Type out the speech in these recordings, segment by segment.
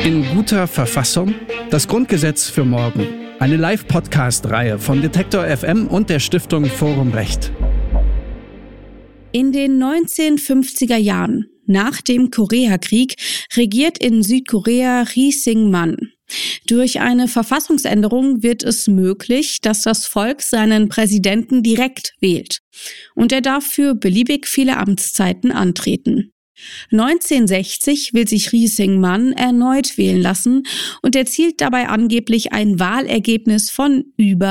In guter Verfassung? Das Grundgesetz für morgen. Eine Live-Podcast-Reihe von Detektor FM und der Stiftung Forum Recht. In den 1950er Jahren, nach dem Koreakrieg, regiert in Südkorea Ri Sing-man. Durch eine Verfassungsänderung wird es möglich, dass das Volk seinen Präsidenten direkt wählt. Und er darf für beliebig viele Amtszeiten antreten. 1960 will sich Ri Sing-man erneut wählen lassen und erzielt dabei angeblich ein Wahlergebnis von über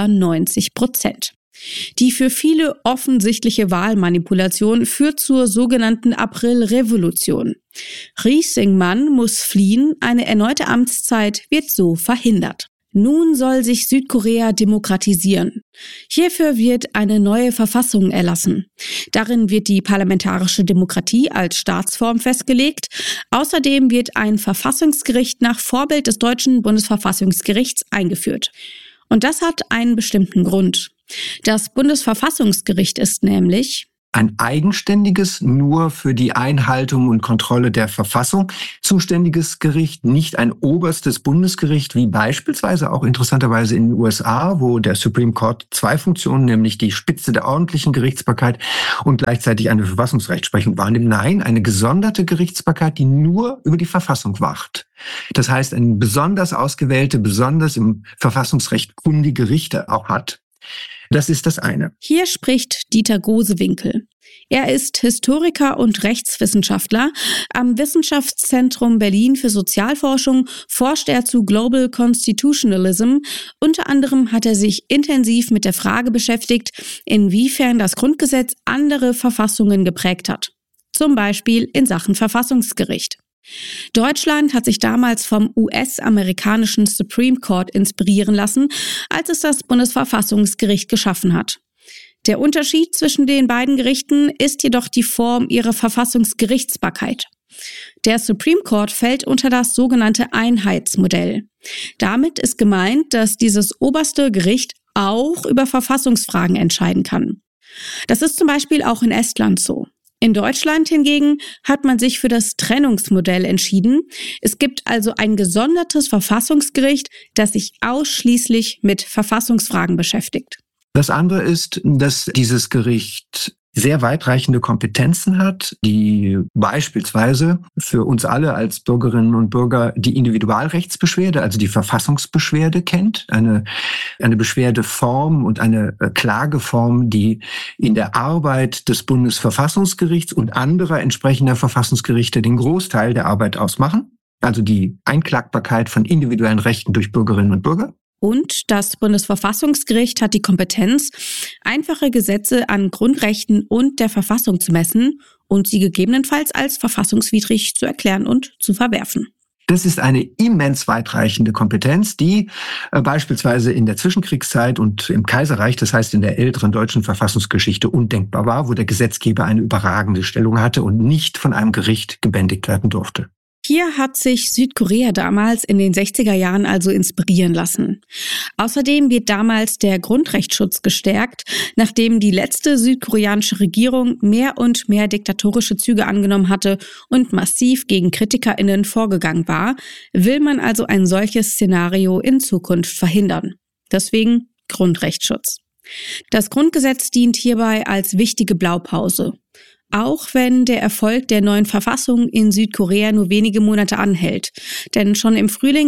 90%. Die für viele offensichtliche Wahlmanipulation führt zur sogenannten Aprilrevolution. Ri Sing-man muss fliehen, eine erneute Amtszeit wird so verhindert. Nun soll sich Südkorea demokratisieren. Hierfür wird eine neue Verfassung erlassen. Darin wird die parlamentarische Demokratie als Staatsform festgelegt. Außerdem wird ein Verfassungsgericht nach Vorbild des deutschen Bundesverfassungsgerichts eingeführt. Und das hat einen bestimmten Grund. Das Bundesverfassungsgericht ist nämlich ein eigenständiges, nur für die Einhaltung und Kontrolle der Verfassung zuständiges Gericht, nicht ein oberstes Bundesgericht, wie beispielsweise auch interessanterweise in den USA, wo der Supreme Court zwei Funktionen, nämlich die Spitze der ordentlichen Gerichtsbarkeit und gleichzeitig eine Verfassungsrechtsprechung wahrnimmt. Nein, eine gesonderte Gerichtsbarkeit, die nur über die Verfassung wacht. Das heißt, eine besonders ausgewählte, besonders im Verfassungsrecht kundige Richter auch hat. Das ist das eine. Hier spricht Dieter Gosewinkel. Er ist Historiker und Rechtswissenschaftler. Am Wissenschaftszentrum Berlin für Sozialforschung forscht er zu Global Constitutionalism. Unter anderem hat er sich intensiv mit der Frage beschäftigt, inwiefern das Grundgesetz andere Verfassungen geprägt hat. Zum Beispiel in Sachen Verfassungsgericht. Deutschland hat sich damals vom US-amerikanischen Supreme Court inspirieren lassen, als es das Bundesverfassungsgericht geschaffen hat. Der Unterschied zwischen den beiden Gerichten ist jedoch die Form ihrer Verfassungsgerichtsbarkeit. Der Supreme Court fällt unter das sogenannte Einheitsmodell. Damit ist gemeint, dass dieses oberste Gericht auch über Verfassungsfragen entscheiden kann. Das ist zum Beispiel auch in Estland so. In Deutschland hingegen hat man sich für das Trennungsmodell entschieden. Es gibt also ein gesondertes Verfassungsgericht, das sich ausschließlich mit Verfassungsfragen beschäftigt. Das andere ist, dass dieses Gericht sehr weitreichende Kompetenzen hat, die beispielsweise für uns alle als Bürgerinnen und Bürger die Individualrechtsbeschwerde, also die Verfassungsbeschwerde kennt, eine Beschwerdeform und eine Klageform, die in der Arbeit des Bundesverfassungsgerichts und anderer entsprechender Verfassungsgerichte den Großteil der Arbeit ausmachen, also die Einklagbarkeit von individuellen Rechten durch Bürgerinnen und Bürger. Und das Bundesverfassungsgericht hat die Kompetenz, einfache Gesetze an Grundrechten und der Verfassung zu messen und sie gegebenenfalls als verfassungswidrig zu erklären und zu verwerfen. Das ist eine immens weitreichende Kompetenz, die beispielsweise in der Zwischenkriegszeit und im Kaiserreich, das heißt in der älteren deutschen Verfassungsgeschichte, undenkbar war, wo der Gesetzgeber eine überragende Stellung hatte und nicht von einem Gericht gebändigt werden durfte. Hier hat sich Südkorea damals in den 60er Jahren also inspirieren lassen. Außerdem wird damals der Grundrechtsschutz gestärkt. Nachdem die letzte südkoreanische Regierung mehr und mehr diktatorische Züge angenommen hatte und massiv gegen KritikerInnen vorgegangen war, will man also ein solches Szenario in Zukunft verhindern. Deswegen Grundrechtsschutz. Das Grundgesetz dient hierbei als wichtige Blaupause. Auch wenn der Erfolg der neuen Verfassung in Südkorea nur wenige Monate anhält. Denn schon im Frühling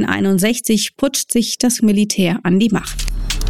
1961 putscht sich das Militär an die Macht.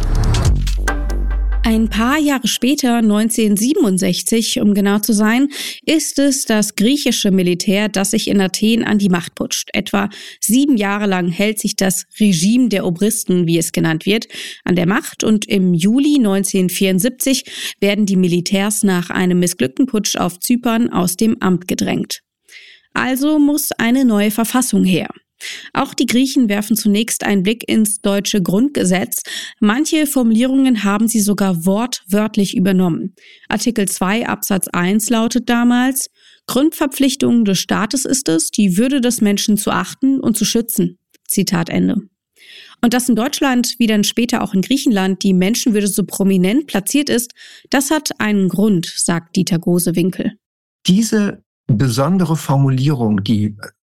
Ein paar Jahre später, 1967, um genau zu sein, ist es das griechische Militär, das sich in Athen an die Macht putscht. Etwa 7 Jahre lang hält sich das Regime der Obristen, wie es genannt wird, an der Macht und im Juli 1974 werden die Militärs nach einem missglückten Putsch auf Zypern aus dem Amt gedrängt. Also muss eine neue Verfassung her. Auch die Griechen werfen zunächst einen Blick ins deutsche Grundgesetz. Manche Formulierungen haben sie sogar wortwörtlich übernommen. Artikel 2 Absatz 1 lautet damals: Grundverpflichtung des Staates ist es, die Würde des Menschen zu achten und zu schützen. Zitat Ende. Und dass in Deutschland, wie dann später auch in Griechenland, die Menschenwürde so prominent platziert ist, das hat einen Grund, sagt Dieter Gosewinkel. Diese besondere Formulierung, die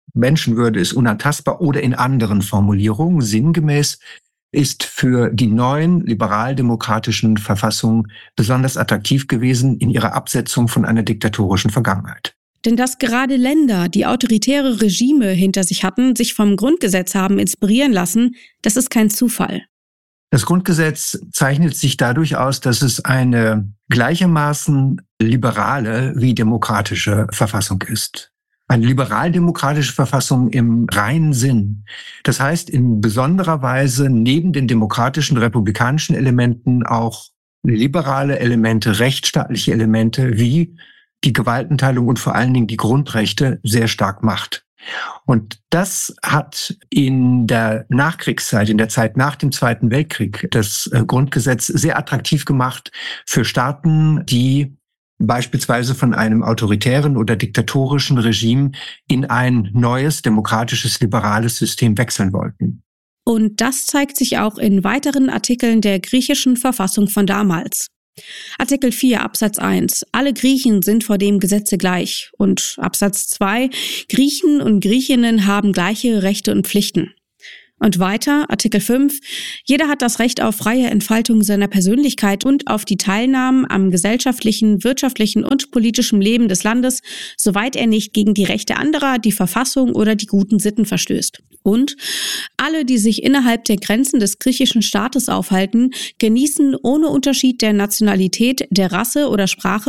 Menschenwürde ist unantastbar oder in anderen Formulierungen sinngemäß ist für die neuen liberal-demokratischen Verfassungen besonders attraktiv gewesen in ihrer Absetzung von einer diktatorischen Vergangenheit. Denn dass gerade Länder, die autoritäre Regime hinter sich hatten, sich vom Grundgesetz haben inspirieren lassen, das ist kein Zufall. Das Grundgesetz zeichnet sich dadurch aus, dass es eine gleichermaßen liberale wie demokratische Verfassung ist. Eine liberal-demokratische Verfassung im reinen Sinn. Das heißt, in besonderer Weise neben den demokratischen, republikanischen Elementen auch liberale Elemente, rechtsstaatliche Elemente wie die Gewaltenteilung und vor allen Dingen die Grundrechte sehr stark macht. Und das hat in der Nachkriegszeit, in der Zeit nach dem Zweiten Weltkrieg, das Grundgesetz sehr attraktiv gemacht für Staaten, die beispielsweise von einem autoritären oder diktatorischen Regime in ein neues, demokratisches, liberales System wechseln wollten. Und das zeigt sich auch in weiteren Artikeln der griechischen Verfassung von damals. Artikel 4 Absatz 1. Alle Griechen sind vor dem Gesetze gleich. Und Absatz 2. Griechen und Griechinnen haben gleiche Rechte und Pflichten. Und weiter, Artikel 5, jeder hat das Recht auf freie Entfaltung seiner Persönlichkeit und auf die Teilnahme am gesellschaftlichen, wirtschaftlichen und politischen Leben des Landes, soweit er nicht gegen die Rechte anderer, die Verfassung oder die guten Sitten verstößt. Und alle, die sich innerhalb der Grenzen des griechischen Staates aufhalten, genießen ohne Unterschied der Nationalität, der Rasse oder Sprache